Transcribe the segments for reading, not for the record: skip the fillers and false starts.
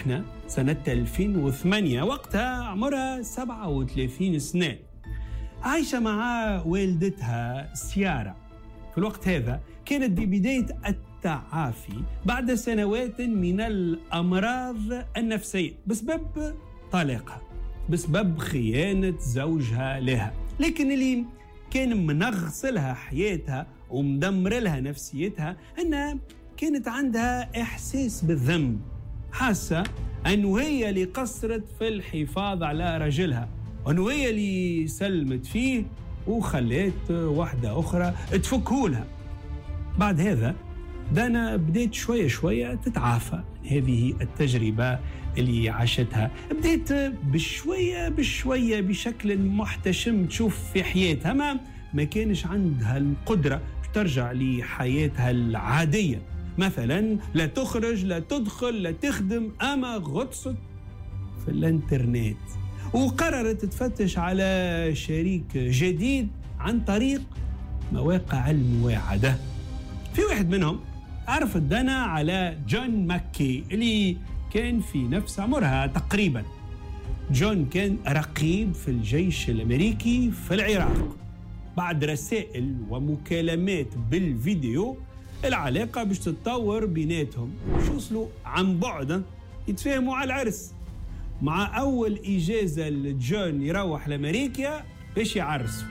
احنا سنة 2008، وقتها عمرها 37 سنة، عايشة مع والدتها سيارة. في الوقت هذا كانت ببداية التعافي بعد سنوات من الأمراض النفسية بسبب طلاقها، بسبب خيانة زوجها لها. لكن اللي كان منغصلها حياتها ومدمر لها نفسيتها أنها كانت عندها إحساس بالذنب، حاسة أنه هي اللي قصرت في الحفاظ على رجلها، وأنه هي اللي سلمت فيه وخليت واحدة أخرى تفكهولها. بعد هذا دانا بديت شوية شوية تتعافى من هذه التجربة اللي عاشتها، بديت بشوية بشوية بشكل محتشم تشوف في حياتها ما كانش عندها القدرة ترجع لحياتها العادية، مثلا لا تخرج لا تدخل لا تخدم، أما غطست في الانترنت وقررت تفتش على شريك جديد عن طريق مواقع المواعدة. في واحد منهم عرفت دانا على جون ماكي اللي كان في نفس عمرها تقريبا. جون كان رقيب في الجيش الأمريكي في العراق. بعد رسائل ومكالمات بالفيديو العلاقة باش تتطور بيناتهم، وصلوا عن بعد يتفاهموا على العرس. مع أول إجازة لجون يروح لأمريكا باش يعرسوا،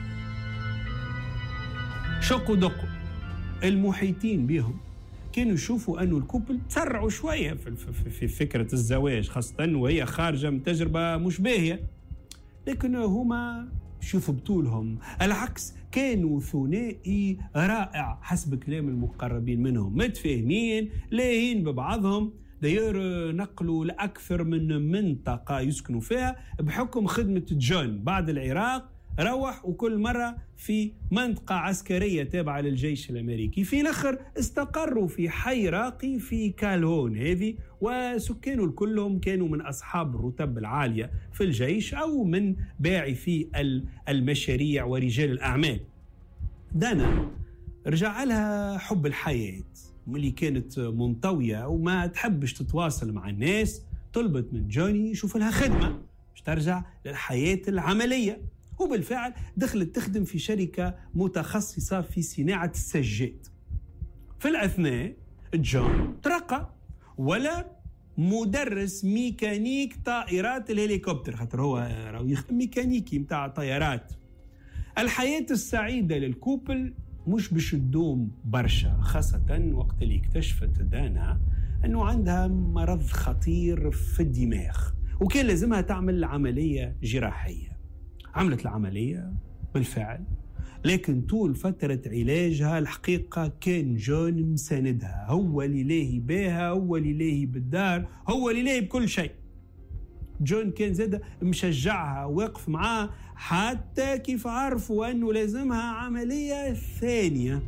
شقوا دقوا المحيطين بهم كانوا يشوفوا أنه الكوبل تسرعوا شوية في فكرة الزواج، خاصة وهي خارجة من تجربة مش باهية. لكن هما شوفوا بطولهم العكس، كانوا ثنائي رائع حسب كلام المقربين منهم، متفاهمين لاهين ببعضهم. داير نقلوا لأكثر من منطقة يسكنوا فيها بحكم خدمة جون. بعد العراق روح وكل مرة في منطقة عسكرية تابعة للجيش الأمريكي. في الآخر استقروا في حي راقي في كالهون هذه، وسكانه كلهم كانوا من أصحاب الرتب العالية في الجيش أو من باعثي المشاريع ورجال الأعمال. دانا رجع لها حب الحياة، واللي كانت منطوية وما تحبش تتواصل مع الناس، طلبت من جوني يشوف لها خدمة باش ترجع للحياة العملية. وبالفعل دخلت تخدم في شركة متخصصة في صناعة السجاد. في الأثناء جون ترقى ولا مدرس ميكانيك طائرات الهليكوبتر، خاطر هو يخدم ميكانيكي متاع طيارات. الحياة السعيدة للكوبل مش باش تدوم برشا، خاصة وقت اللي اكتشفت دانا أنه عندها مرض خطير في الدماغ وكان لازمها تعمل عملية جراحية. عملت العملية بالفعل، لكن طول فترة علاجها الحقيقة كان جون مساندها، هو اللي لاهي بها، هو اللي لاهي بالدار، هو اللي لاهي بكل شيء. جون كان زاد مشجعها واقف معاه حتى كيف عرفوا أنه لازمها عملية ثانية.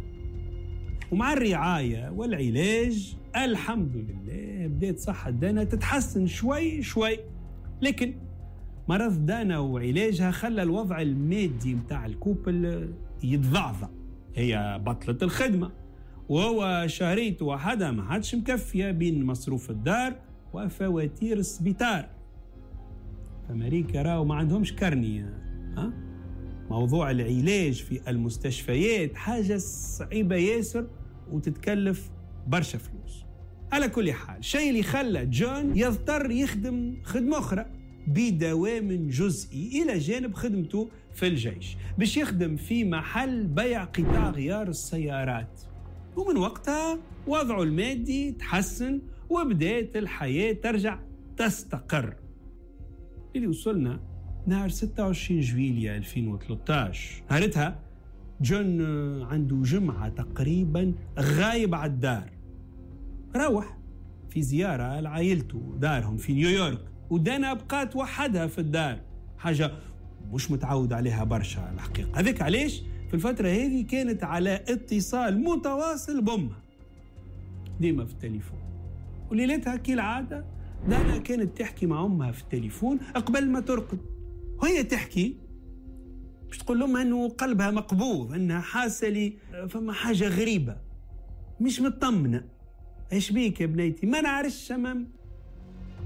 ومع الرعاية والعلاج الحمد لله بدأت صحة دانا تتحسن شوي شوي. لكن مرض دانا وعلاجها خلى الوضع المادي متاع الكوبل يتضعضع. هي بطلت الخدمة وهو شهريته وحدها ما عادش مكفية بين مصروف الدار وفواتير السبيطار. في أمريكا راهو ما عندهمش كرنية، موضوع العلاج في المستشفيات حاجة صعيبة ياسر وتتكلف برشا فلوس. على كل حال الشيء اللي خلى جون يضطر يخدم خدمة أخرى بدوام جزئي إلى جانب خدمته في الجيش، باش يخدم في محل بيع قطع غيار السيارات. ومن وقتها وضعه المادي تحسن وبدأت الحياة ترجع تستقر. اللي وصلنا نهار 26 جويلية 2013. نهارتها جون عنده جمعة تقريبا غايب على الدار، روح في زيارة لعائلته دارهم في نيويورك، ودانا بقات وحدها في الدار، حاجة مش متعود عليها برشا الحقيقة. هذيك علاش في الفترة هذه كانت على اتصال متواصل بأمها ديما في التليفون. وليلتها كالعادة دانا كانت تحكي مع أمها في التليفون قبل ما ترقد، وهي تحكي باش تقول لهم أنه قلبها مقبوض، أنها حاسة لي فما حاجة غريبة، مش مطمنة. ايش بيك يا بنيتي؟ ما نعرفش،